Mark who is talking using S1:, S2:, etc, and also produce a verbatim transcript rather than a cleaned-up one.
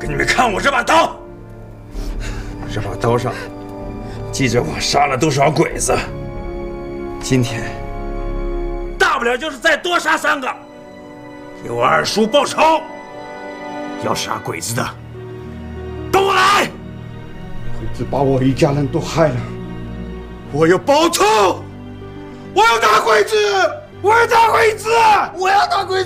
S1: 给你们看我这把刀，这把刀上记着我杀了多少鬼子。今天大不了就是再多杀三个，给我二叔报仇。要杀鬼子的，跟我来！
S2: 鬼子把我一家人都害了，
S1: 我要报仇！我要打鬼子！我要打鬼子！
S2: 我要打鬼子！